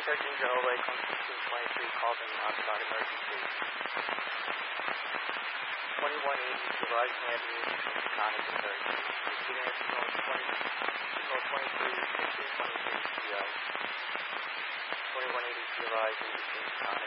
13 General Lake on 1623 calls in outside emergency. 2180 to Verizon Avenue, Connick and 13. Receiving at signal 23, 1623 PO. 2180 to Verizon, Connick.